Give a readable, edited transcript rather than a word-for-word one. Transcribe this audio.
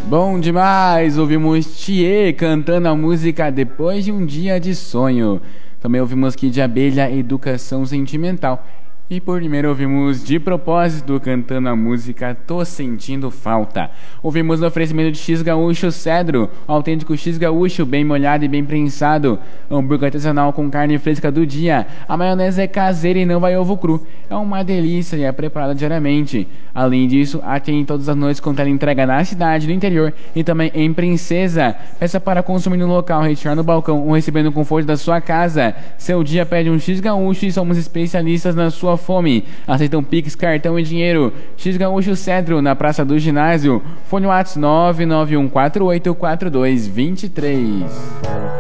Bom demais! Ouvimos Thier cantando a música Depois de um Dia de Sonho. Também ouvimos Kid de Abelha, Educação Sentimental. E por primeiro ouvimos De Propósito cantando a música Tô Sentindo Falta. Ouvimos o oferecimento de X Gaúcho Cedro, autêntico X Gaúcho, bem molhado e bem prensado. Hambúrguer artesanal com carne fresca do dia. A maionese é caseira e não vai ovo cru. É uma delícia e é preparada diariamente. Além disso, atende todas as noites com teleentrega na cidade, no interior e também em Princesa. Peça para consumir no local, retirar no balcão ou receber no conforto da sua casa. Seu dia pede um X Gaúcho e somos especialistas na sua fome. Aceitam Pix, cartão e dinheiro. X Gaúcho Cedro, na Praça do Ginásio. Fone WhatsApp 991484223.